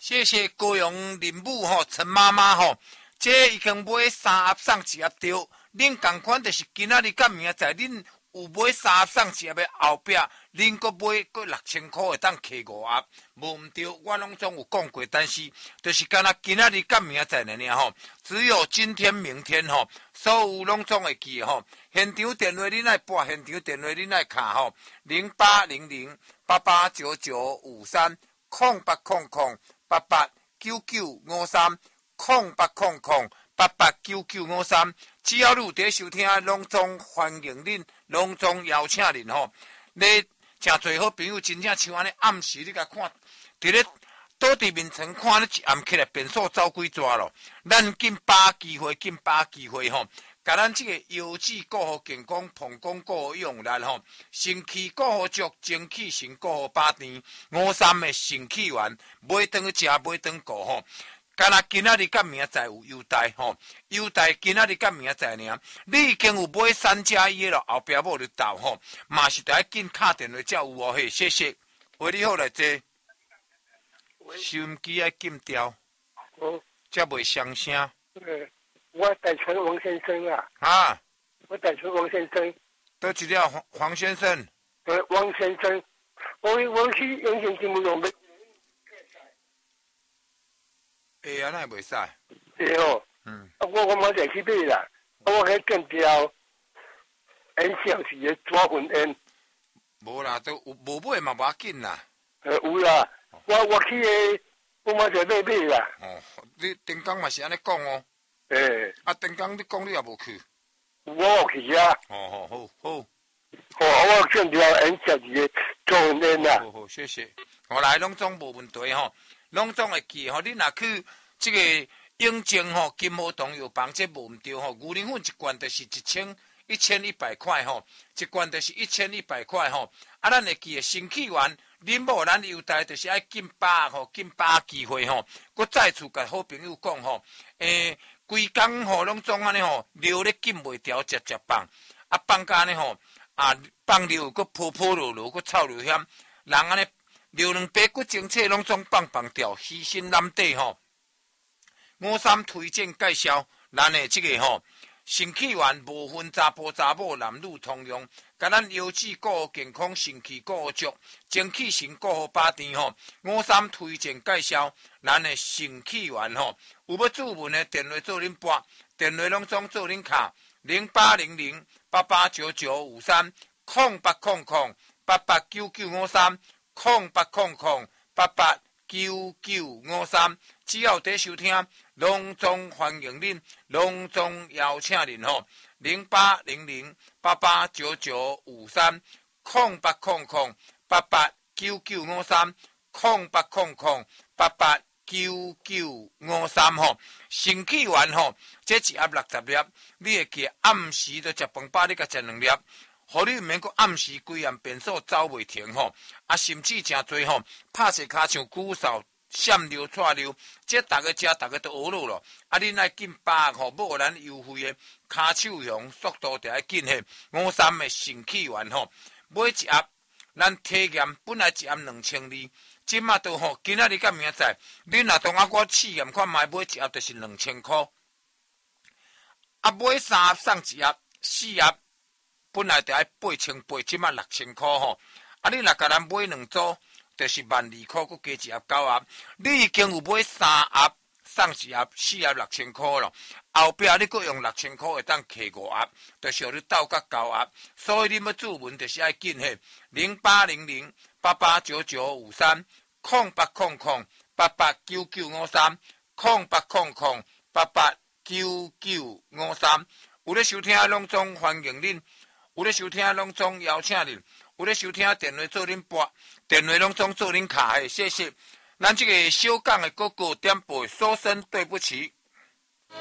谢谢高雄林母吼，陈妈妈吼，这已经买3盒送1盒着。恁同款就是今仔日甲明仔载，恁有买3盒送1盒的后壁，恁阁买阁6000块会当摕5盒，无毋对，我拢总有讲过，但是就是敢若今仔日甲明仔载尔吼，只有今天明天吼，所有拢总会记吼。现场电话恁爱拨，现场电话恁爱卡吼，0800889953。0800889953，0800889953，只要你有在收听，拢总欢迎恁，拢总邀请恁吼。你诚侪好朋友，真正像安尼暗时你甲看，伫咧倒伫面床看咧一暗起来，变数走几逝咯。咱紧把机会，紧把机会吼。甲咱这个腰子顾好健康，膀胱顾好用力吼，肾气顾好足，精气神顾好把甜，53的肾气丸买顿去食，买顿顾吼。敢若今仔日甲明仔载有优待吼，优待今仔日甲明仔载尔，你已经有买3+1咯，后壁某就到吼，嘛是得紧敲电话才有哦嘿，谢谢，喂你好来坐，收音机爱禁掉，才袂响声。 我代称王先生啊。 啊， 我代称王先生。 都一了黄先生。 王先生，我去永庆节目用的。 会啊，那袂使。 对哦。我马上去买啦。我迄更条，烟像是个抓魂烟。 无啦，都有无买嘛，无要紧啦。 有啦，我去个，我马上买啦。 哦，你顶工嘛是安尼讲哦。啊，顶工你讲你也无去。 我有去啊。 哦，好。我更条烟像是个抓魂烟啦。 好，谢谢。我来拢总无问题吼，拢总会记吼。你若去这个永靖吼金华东药房，这无毋对吼。牛奶粉一罐就是1100块吼，一罐就是1100块吼。啊，咱会记的肾气丸，恁某咱优待就是爱紧把吼，紧把机会吼。我再次甲好朋友讲吼，规工吼拢总安尼吼，尿咧紧袂调，接放，啊放甲安尼吼，啊放尿佫泼落，佫臭流险，人安尼尿2杯佫精彩，拢总放掉，牺牲难得吼。53推荐介绍，咱的这个吼。肾气丸无分查甫查某，男女通用，甲咱腰子顾好健康，肾气顾好足，精气神顾好把甜吼。53推荐介绍，咱的肾气丸吼，有要注文的电话做恁拨，电话拢总做恁卡0800889953，0800889953，只要在收听。拢总欢迎恁，拢总邀请恁吼，0800889953，0800889953吼，肾气丸吼，这1盒60粒，你会记暗时就食饭饱，你甲食2粒，互你毋免阁暗时规暗变数走袂停吼，啊，甚至诚侪吼，拍势骹像鼓扫。闪溜串溜，这大家食，大家都学落咯。啊，恁爱紧把握吼，无咱优惠的骹手用，速度就爱紧嘿。53的肾气丸吼，买1盒，咱体验本来1盒2200，即马都吼，今仔日甲明仔载，恁若同我试验看卖，买1盒就是2000块。啊，买3盒送1盒，4盒本来就爱8800，即马6000块吼。啊，你若甲咱买2组。就是12000块，佮加1盒9盒，你已经有买3盒送1盒，4盒6000块咯。后壁你佮用6000块会当摕5盒，就是互你斗甲9盒。所以你要注文就是爱紧嘿，0800889953，0800889953，有咧收听拢总欢迎恁，有咧收听拢总邀请恁。有咧收听电话做恁拨，电话拢总做恁卡的，谢谢。咱这个小港的哥哥点播，说声对不起。